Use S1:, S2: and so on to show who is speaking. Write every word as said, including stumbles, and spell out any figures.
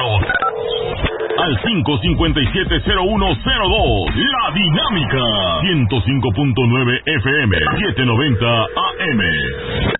S1: Llámanos al cinco cinco siete cero uno cero dos. La Dinámica ciento cinco punto nueve F M, setecientos noventa A M.